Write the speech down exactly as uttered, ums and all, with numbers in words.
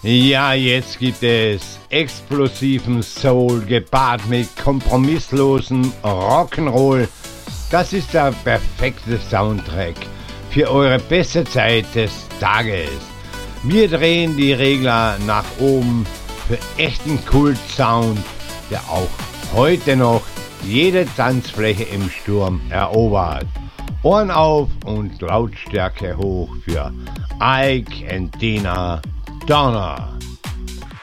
Ja, jetzt gibt es explosiven Soul gepaart mit kompromisslosem Rock'n'Roll. Das ist der perfekte Soundtrack für eure beste Zeit des Tages. Wir drehen die Regler nach oben für echten Kult-Sound, der auch heute noch jede Tanzfläche im Sturm erobert. Ohren auf und Lautstärke hoch für Ike and Tina Turner.